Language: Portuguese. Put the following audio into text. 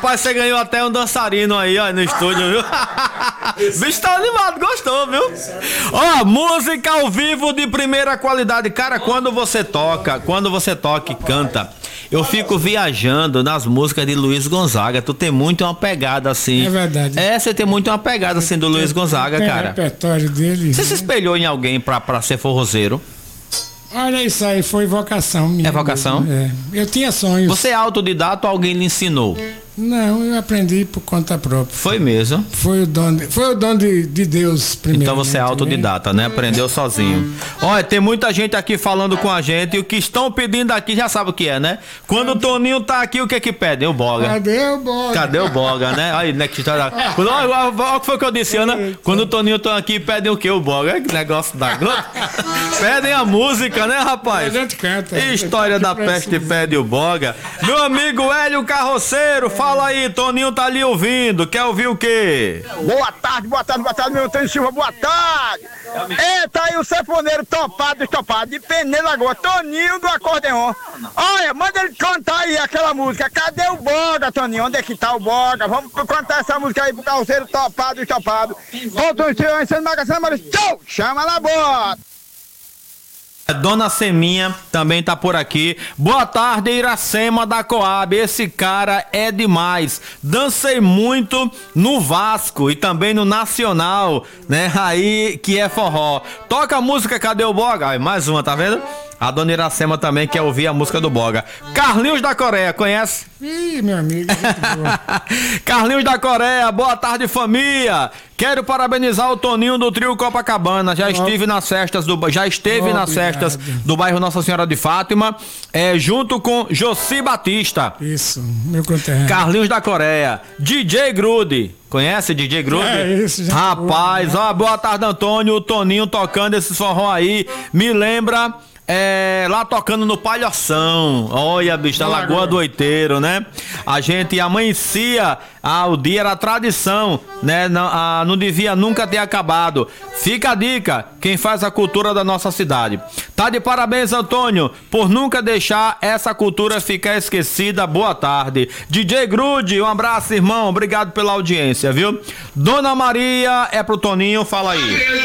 Rapaz, você ganhou até um dançarino aí, ó, no estúdio, viu? Bicho tá animado, gostou, viu? Ó, música ao vivo de primeira qualidade. Cara, quando você toca e canta, eu fico viajando nas músicas de Luiz Gonzaga. Tu tem muito uma pegada assim. É verdade. Você tem muito uma pegada assim do Luiz Gonzaga, cara. O repertório dele. Você se espelhou em alguém pra ser forrozeiro? Olha, isso aí foi vocação minha. É vocação? Mesmo. Eu tinha sonhos. Você é autodidata ou alguém lhe ensinou? Não, eu aprendi por conta própria. Foi mesmo? Foi o dom de Deus primeiro. Então você é autodidata, né? Aprendeu sozinho. Olha, tem muita gente aqui falando com a gente e o que estão pedindo aqui já sabe o que é, né? Quando o Toninho tá aqui, o que é que pedem? O boga. Cadê o boga? Né? Aí, né, que história. Olha o que foi que eu disse, Ana? Quando o Toninho tá aqui, pedem o que? O boga. Que negócio da grota. Pedem a música, né, rapaz? A gente canta. História da peste pede o boga. Meu amigo Hélio Carroceiro, fala aí, Toninho tá ali ouvindo. Quer ouvir o quê? Boa tarde, meu Antônio Silva, boa tarde. Eita aí o sanfoneiro topado, de Pneu Lagoa, Toninho do acordeon. Olha, manda ele cantar aí aquela música. Cadê o boga, Toninho? Onde é que tá o boga? Vamos cantar essa música aí pro carroceiro topado. Antônio Silva, ensinando Magação, tchau, chama na bota. Dona Seminha também tá por aqui. Boa tarde, Iracema da Coab. Esse cara é demais. Dancei muito no Vasco e também no Nacional, né? Aí que é forró. Toca a música Cadê o Boga? Aí, mais uma, tá vendo? A dona Iracema também quer ouvir a música do Boga. Carlinhos da Coreia, conhece? Ih, meu amigo. Carlinhos da Coreia, boa tarde, família. Quero parabenizar o Toninho do Trio Copacabana. Já esteve nas festas do bairro Nossa Senhora de Fátima, junto com Josi Batista. Isso, meu conterrâneo. Carlinhos da Coreia. DJ Grude. Conhece DJ Grude? É isso, já. Rapaz, ó, boa tarde, Antônio. O Toninho tocando esse forró aí. Me lembra. Lá tocando no Palhoção. Olha, bicho, da Lagoa do Oiteiro, né? A gente amanhecia, o dia era tradição, né? Não devia nunca ter acabado. Fica a dica, quem faz a cultura da nossa cidade. Tá de parabéns, Antônio, por nunca deixar essa cultura ficar esquecida. Boa tarde. DJ Grude, um abraço, irmão. Obrigado pela audiência, viu? Dona Maria é pro Toninho, fala aí.